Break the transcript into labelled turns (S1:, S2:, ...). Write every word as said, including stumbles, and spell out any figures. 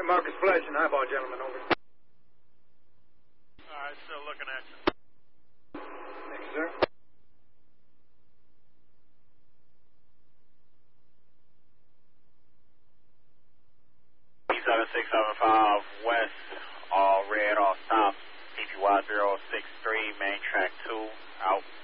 S1: Marcus Flash and Highball, gentlemen, over.
S2: All right, still looking at you.
S1: Thank you, sir.
S3: seven six seven five West, all red, all stop, P P Y zero six three, main track two, out.